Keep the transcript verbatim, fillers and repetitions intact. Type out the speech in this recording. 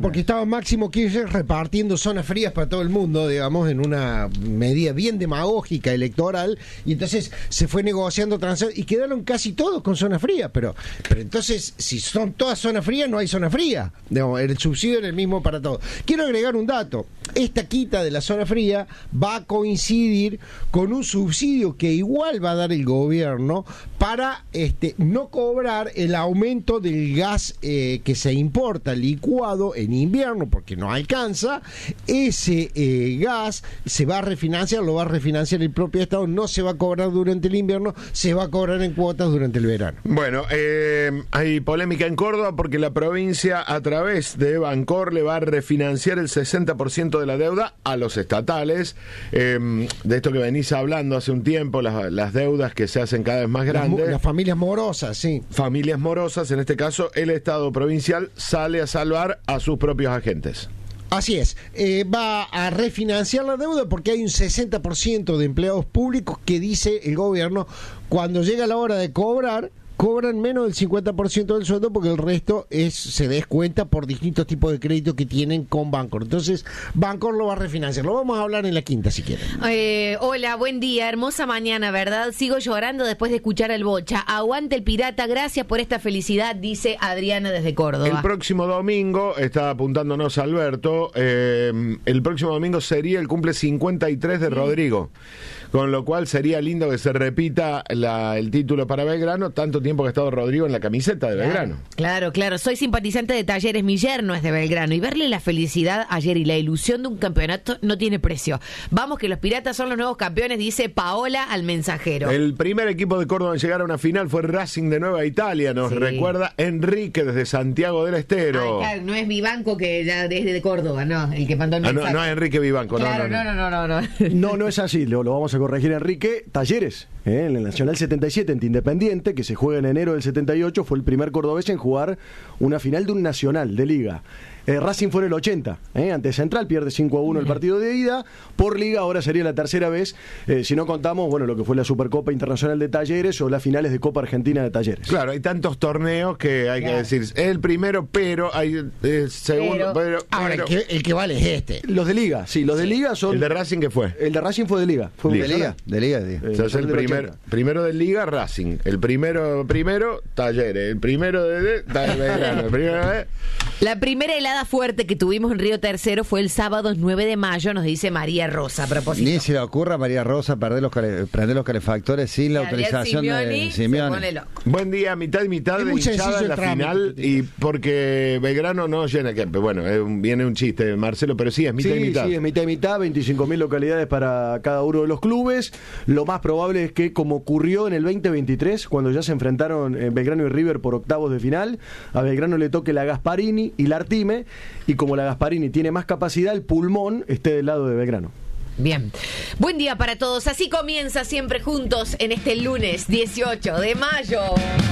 porque estaba Máximo Kirchner repartiendo zonas frías para todo el mundo, digamos, en una medida bien demagógica electoral, y entonces se fue negociando transacciones y quedaron casi todos con zonas frías, pero, pero entonces, si son todas zonas frías, no hay zona fría. Digamos, el subsidio era el mismo para todos. Quiero agregar un dato. Esta quita de la zona fría va a coincidir con un subsidio que igual va a dar el gobierno para este, no cobrar el aumento del gas eh, que se importa licuado en invierno porque no alcanza. Ese eh, gas se va a refinanciar, lo va a refinanciar el propio Estado, no se va a cobrar durante el invierno, se va a cobrar en cuotas durante el verano. Bueno, eh, hay polémica en Córdoba porque la provincia a través de Bancor le va a refinanciar el sesenta por ciento de la deuda a los estatales. Eh, de esto que venís hablando hace un tiempo, las, las deudas que se hacen cada vez más grandes. Las, las familias morosas, sí. Familias morosas, en este caso el Estado provincial sale a salvar a sus propios agentes. Así es, eh, va a refinanciar la deuda porque hay un sesenta por ciento de empleados públicos que dice el gobierno, cuando llega la hora de cobrar, cobran menos del cincuenta por ciento del sueldo porque el resto es se descuenta por distintos tipos de créditos que tienen con Bancor. Entonces, Bancor lo va a refinanciar. Lo vamos a hablar en la quinta, si quieren. Eh, hola, buen día, hermosa mañana, ¿verdad? Sigo llorando después de escuchar al Bocha. Aguante el Pirata, gracias por esta felicidad, dice Adriana desde Córdoba. El próximo domingo, está apuntándonos Alberto, eh, el próximo domingo sería el cumple cincuenta y tres de Rodrigo. Con lo cual sería lindo que se repita la, el título para Belgrano, tanto tiempo que ha estado Rodrigo en la camiseta de claro, Belgrano. Claro, claro. Soy simpatizante de Talleres, mi yerno es de Belgrano, y verle la felicidad ayer y la ilusión de un campeonato no tiene precio. Vamos que los Piratas son los nuevos campeones, dice Paola al mensajero. El primer equipo de Córdoba en llegar a una final fue Racing de Nueva Italia, nos sí. recuerda Enrique desde Santiago del Estero. Ah, claro, no es Vivanco que ya desde de Córdoba, no, el que mandó el mensaje. mensaje. Ah, no, no es Enrique Vivanco, claro, no, no, no, no, no, no. No, no, no es así, lo, lo vamos a corregir, Enrique. Talleres, eh, en el Nacional setenta y siete, en Independiente, que se juega en enero del setenta y ocho, fue el primer cordobés en jugar una final de un Nacional de Liga. Eh, Racing fue en el ochenta, eh, ante Central, pierde cinco a uno el partido de ida. Por Liga ahora sería la tercera vez, eh, si no contamos, bueno, lo que fue la Supercopa Internacional de Talleres o las finales de Copa Argentina de Talleres. Claro, hay tantos torneos que hay claro. que decir, es el primero, pero hay eh, segundo, pero, pero ahora pero, el, que, el que vale es este. Los de Liga, sí, los sí. de Liga son... ¿El de Racing qué fue? El de Racing fue de Liga. Fue Liga. de Liga. De Liga, de Liga. Eh, o sea, el primer, primero de Liga, Racing. El primero, primero, Talleres. El primero de... de Talleres, el primero de... La primera helada fuerte que tuvimos en Río Tercero fue el sábado nueve de mayo, nos dice María Rosa. A propósito. Ni se le ocurra a María Rosa perder los cale, prender los calefactores sin la autorización de Simeone. Buen día, mitad y mitad es de hinchada en la final, y porque Belgrano no llena, que bueno, es un, viene un chiste, Marcelo, pero sí, es mitad sí, y mitad. Sí, es mitad y mitad, veinticinco mil localidades para cada uno de los clubes. Lo más probable es que, como ocurrió en el veinte veintitrés, cuando ya se enfrentaron eh, Belgrano y River por octavos de final, a Belgrano le toque la Gasparini y la Artime, y como la Gasparini tiene más capacidad, el pulmón esté del lado de Belgrano. Bien. Buen día para todos. Así comienza Siempre Juntos en este lunes dieciocho de mayo.